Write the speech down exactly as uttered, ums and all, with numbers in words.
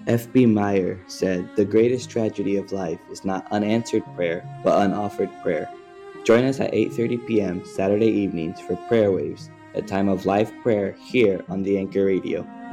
F B. Meyer said, "The greatest tragedy of life is not unanswered prayer, but unoffered prayer." Join us at eight thirty p.m. Saturday evenings for Prayer Waves, a time of live prayer here on the Anchor Radio.